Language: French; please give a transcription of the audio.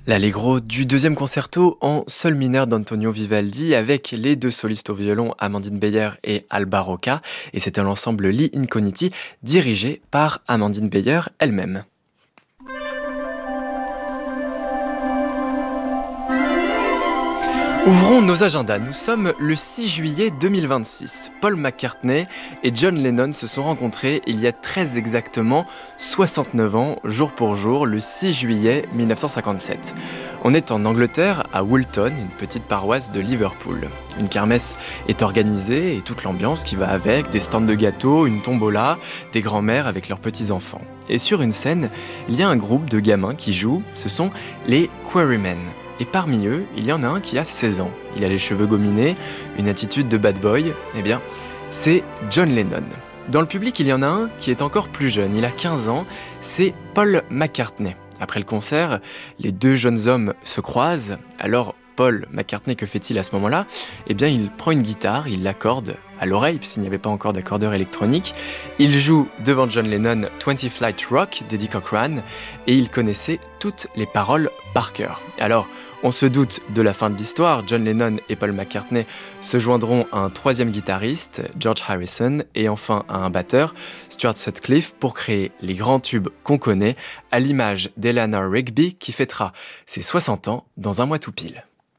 L'allegro du deuxième concerto en sol mineur d'Antonio Vivaldi avec les deux solistes au violon Amandine Beyer et Alba Roca, et c'était l'ensemble Li Incogniti dirigé par Amandine Beyer elle-même. Ouvrons nos agendas, nous sommes le 6 juillet 2026. Paul McCartney et John Lennon se sont rencontrés il y a très exactement 69 ans, jour pour jour, le 6 juillet 1957. On est en Angleterre, à Woolton, une petite paroisse de Liverpool. Une kermesse est organisée et toute l'ambiance qui va avec, des stands de gâteaux, une tombola, des grands-mères avec leurs petits-enfants. Et sur une scène, il y a un groupe de gamins qui jouent, ce sont les Quarrymen. Et parmi eux, il y en a un qui a 16 ans. Il a les cheveux gominés, une attitude de bad boy. Eh bien, c'est John Lennon. Dans le public, il y en a un qui est encore plus jeune. Il a 15 ans. C'est Paul McCartney. Après le concert, les deux jeunes hommes se croisent. Alors, Paul McCartney, que fait-il à ce moment-là ? Eh bien, il prend une guitare, il l'accorde à l'oreille, puisqu'il n'y avait pas encore d'accordeur électronique. Il joue devant John Lennon 20 Flight Rock d'Eddie Cochran, et il connaissait toutes les paroles par cœur. Alors, on se doute de la fin de l'histoire, John Lennon et Paul McCartney se joindront à un troisième guitariste, George Harrison, et enfin à un batteur, Stuart Sutcliffe, pour créer les grands tubes qu'on connaît, à l'image d'Eleanor Rigby qui fêtera ses 60 ans dans un mois tout pile.